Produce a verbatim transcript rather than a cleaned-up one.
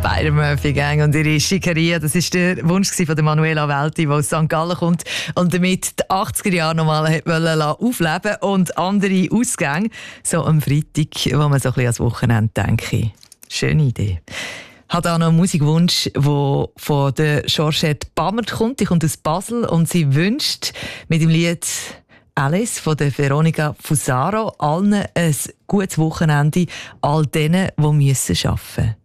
Spider-Murphy Gang und ihre Schickeria, das war der Wunsch von der Manuela Welti, die aus Sankt Gallen kommt und damit die achtziger Jahre nochmal aufleben und andere Ausgänge, so am Freitag, wo man so ein bisschen ans Wochenende denke. Schöne Idee. Ich habe auch noch einen Musikwunsch, der von der Georgette Bammert kommt. Die kommt aus Basel und sie wünscht mit dem Lied Alice von der Veronica Fusaro allen ein gutes Wochenende, all denen, die arbeiten müssen.